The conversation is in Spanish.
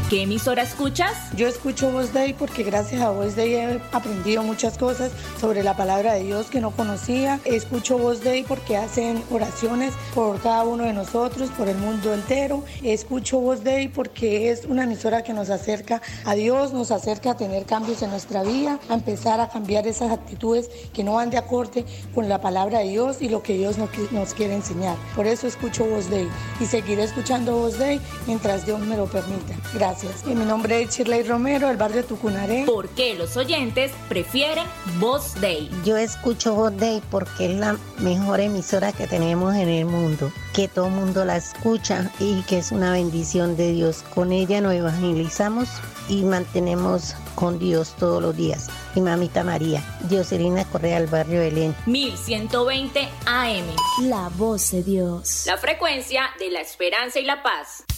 ¿Qué emisora escuchas? Yo escucho Voz Day porque gracias a Voz Day he aprendido muchas cosas sobre la palabra de Dios que no conocía. Escucho Voz Day porque hacen oraciones por cada uno de nosotros, por el mundo entero. Escucho Voz Day porque es una emisora que nos acerca a Dios, nos acerca a tener cambios en nuestra vida, a empezar a cambiar esas actitudes que no van de acorde con la palabra de Dios y lo que Dios nos quiere enseñar. Por eso escucho Voz Day y seguiré escuchando Voz Day mientras Dios me lo permita. Gracias. Mi nombre es Shirley Romero, del barrio Tucunaré. ¿Por qué los oyentes prefieren Voz Day? Yo escucho Voz Day porque es la mejor emisora que tenemos en el mundo, que todo el mundo la escucha y que es una bendición de Dios. Con ella nos evangelizamos y mantenemos con Dios todos los días. Mi mamita María, Dioselina Correa, del barrio Belén. 1120 AM. La voz de Dios. La frecuencia de la esperanza y la paz.